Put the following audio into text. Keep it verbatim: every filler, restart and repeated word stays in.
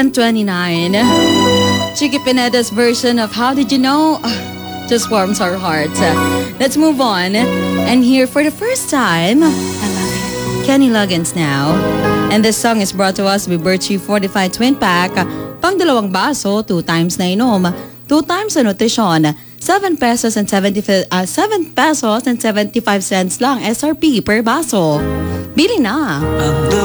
ten twenty-nine. Chicky Pineda's version of How Did You Know just warms our hearts. Let's move on and hear for the first time, I love it, Kenny Loggins now. And this song is brought to us by Birchie Fortified Twin Pack. Pang dalawang baso, two times na inom, two times sa nutrisyon. seven pesos and seventy uh, seven pesos and seventy-five cents lang S R P per baso. Bili na.